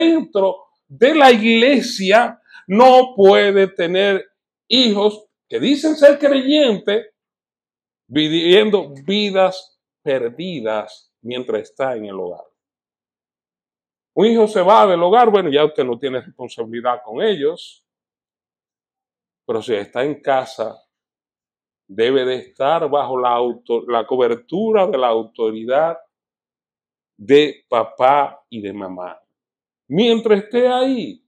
dentro de la iglesia no puede tener hijos que dicen ser creyentes viviendo vidas perdidas mientras está en el hogar. Un hijo se va del hogar, bueno, ya usted no tiene responsabilidad con ellos, pero si está en casa, debe de estar bajo la cobertura de la autoridad de papá y de mamá. Mientras esté ahí,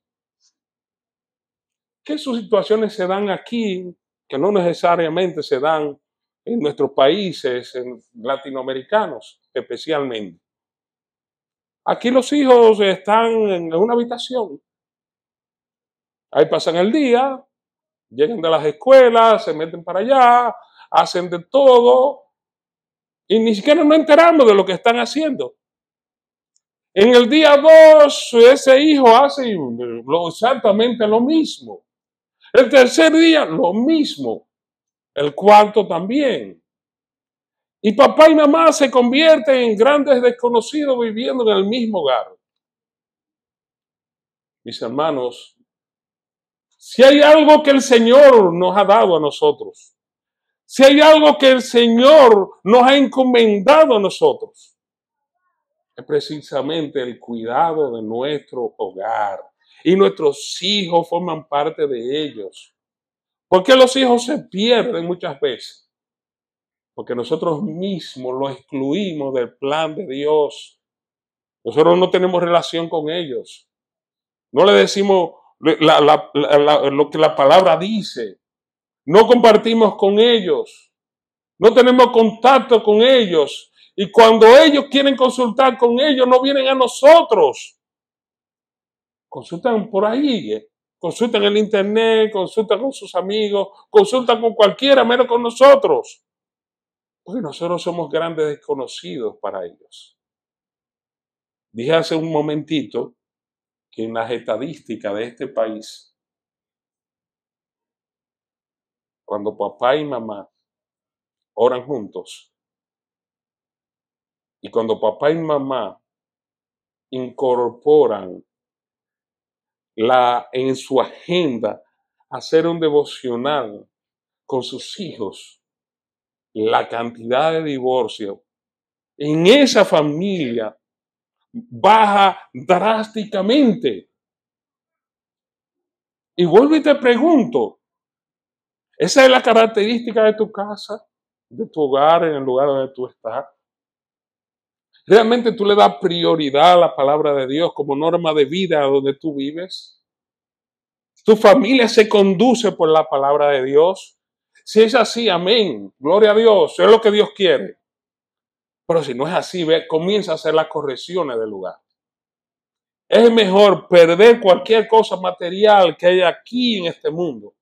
¿qué sus situaciones se dan aquí que no necesariamente se dan en nuestros países, en latinoamericanos especialmente? Aquí los hijos están en una habitación. Ahí pasan el día, llegan de las escuelas, se meten para allá, hacen de todo y ni siquiera nos enteramos de lo que están haciendo. En el día 2, ese hijo hace exactamente lo mismo. El tercer día, lo mismo. El cuarto también. Y papá y mamá se convierten en grandes desconocidos viviendo en el mismo hogar. Mis hermanos, si hay algo que el Señor nos ha dado a nosotros, si hay algo que el Señor nos ha encomendado a nosotros, es precisamente el cuidado de nuestro hogar. Y nuestros hijos forman parte de ellos. ¿Por qué los hijos se pierden muchas veces? Porque nosotros mismos los excluimos del plan de Dios. Nosotros no tenemos relación con ellos. No le decimos lo que la palabra dice. No compartimos con ellos. No tenemos contacto con ellos. Y cuando ellos quieren consultar con ellos, no vienen a nosotros. Consultan por ahí, consultan en el internet, consultan con sus amigos, consultan con cualquiera, menos con nosotros. Porque nosotros somos grandes desconocidos para ellos. Dije hace un momentito que en las estadísticas de este país, cuando papá y mamá oran juntos, y cuando papá y mamá incorporan en su agenda hacer un devocional con sus hijos, la cantidad de divorcios en esa familia baja drásticamente. Y vuelvo y te pregunto, ¿esa es la característica de tu casa, de tu hogar, en el lugar donde tú estás? ¿Realmente tú le das prioridad a la palabra de Dios como norma de vida a donde tú vives? ¿Tu familia se conduce por la palabra de Dios? Si es así, amén, gloria a Dios, es lo que Dios quiere. Pero si no es así, comienza a hacer las correcciones del lugar. Es mejor perder cualquier cosa material que hay aquí en este mundo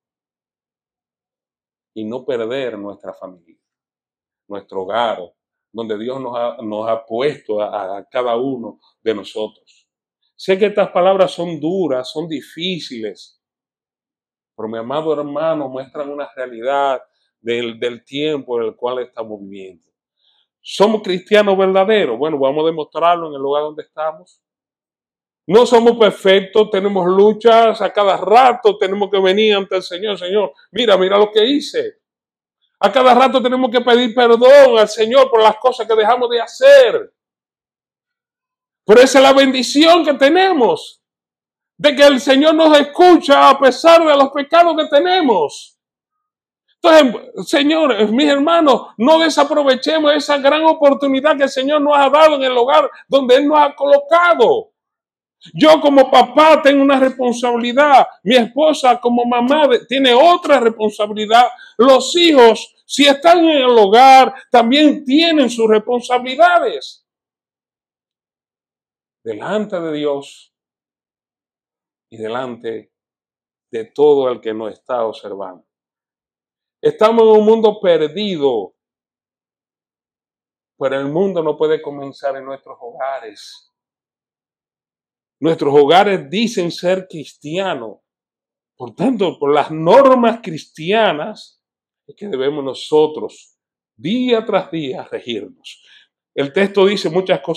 y no perder nuestra familia, nuestro hogar, donde Dios nos ha puesto a cada uno de nosotros. Sé que estas palabras son duras, son difíciles, pero mi amado hermano, muestran una realidad del tiempo en el cual estamos viviendo. ¿Somos cristianos verdaderos? Bueno, vamos a demostrarlo en el lugar donde estamos. No somos perfectos, tenemos luchas, a cada rato tenemos que venir ante el Señor. Señor, mira lo que hice. A cada rato tenemos que pedir perdón al Señor por las cosas que dejamos de hacer. Pero esa es la bendición que tenemos, de que el Señor nos escucha a pesar de los pecados que tenemos. Entonces, señores, mis hermanos, no desaprovechemos esa gran oportunidad que el Señor nos ha dado en el hogar donde Él nos ha colocado. Yo como papá tengo una responsabilidad, mi esposa como mamá tiene otra responsabilidad, los hijos, si están en el hogar, también tienen sus responsabilidades delante de Dios y delante de todo el que nos está observando. Estamos en un mundo perdido, pero el mundo no puede comenzar en nuestros hogares. Nuestros hogares dicen ser cristianos. Por tanto, por las normas cristianas es que debemos nosotros, día tras día, regirnos. El texto dice muchas cosas